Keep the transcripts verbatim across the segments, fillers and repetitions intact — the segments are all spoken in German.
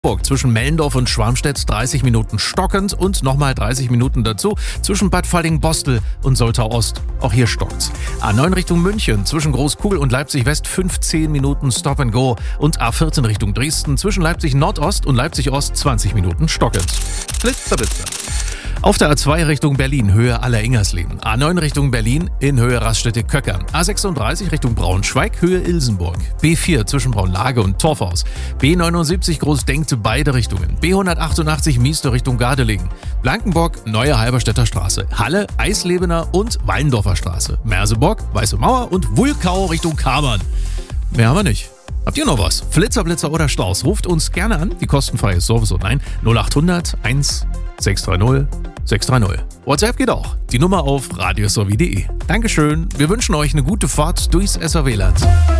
Zwischen Mellendorf und Schwarmstedt dreißig Minuten stockend und nochmal dreißig Minuten dazu zwischen Bad Falling-Bostel und Soltau-Ost. Auch hier stockt's. A neun Richtung München zwischen Großkugel und Leipzig-West fünfzehn Minuten Stop and Go und A vierzehn Richtung Dresden zwischen Leipzig-Nordost und Leipzig-Ost zwanzig Minuten stockend. Blitzer, Blitzer. Auf der A zwei Richtung Berlin, Höhe Aller-Ingersleben. A neun Richtung Berlin in Höhe Raststätte-Köckern. A sechsunddreißig Richtung Braunschweig, Höhe Ilsenburg. B vier zwischen Braunlage und Torfhaus. B neunundsiebzig Großdenkte beide Richtungen. B hundertachtundachtzig Mieste Richtung Gardelegen. Blankenburg, Neue Halberstädter Straße. Halle, Eislebener und Wallendorfer Straße. Merseburg, Weiße Mauer und Wulkau Richtung Kamern. Mehr haben wir nicht. Habt ihr noch was? Flitzer, Blitzer oder Staus? Ruft uns gerne an. Die kostenfreie Service und ein null achthundert eins sechs drei null sechs drei null. WhatsApp geht auch. Die Nummer auf radiosowie punkt de. Dankeschön. Wir wünschen euch eine gute Fahrt durchs S R W-Land.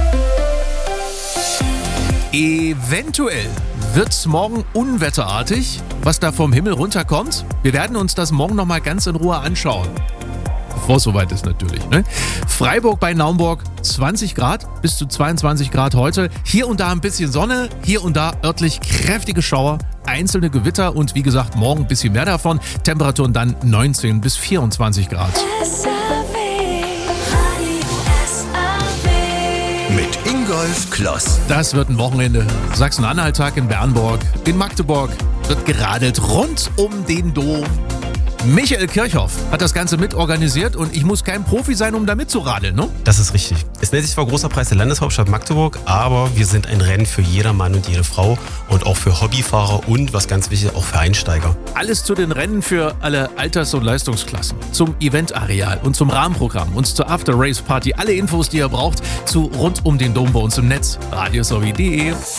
Eventuell wird's morgen unwetterartig, was da vom Himmel runterkommt. Wir werden uns das morgen nochmal ganz in Ruhe anschauen. Bevor es soweit ist natürlich. Ne? Freiburg bei Naumburg zwanzig Grad bis zu zweiundzwanzig Grad heute. Hier und da ein bisschen Sonne, hier und da örtlich kräftige Schauer, einzelne Gewitter und wie gesagt morgen ein bisschen mehr davon. Temperaturen dann neunzehn bis vierundzwanzig Grad. Mit Ingolf Kloss. Das wird ein Wochenende. Sachsen-Anhalt-Tag in Bernburg. In Magdeburg wird geradelt rund um den Dom. Michael Kirchhoff hat das Ganze mitorganisiert und ich muss kein Profi sein, um da mitzuradeln, ne? Das ist richtig. Es nennt sich zwar Großer Preis der Landeshauptstadt Magdeburg, aber wir sind ein Rennen für jeder Mann und jede Frau und auch für Hobbyfahrer und, was ganz wichtig ist, auch für Einsteiger. Alles zu den Rennen für alle Alters- und Leistungsklassen, zum Eventareal und zum Rahmenprogramm und zur After-Race-Party. Alle Infos, die ihr braucht, zu rund um den Dom bei uns im Netz. radiosowie punkt de.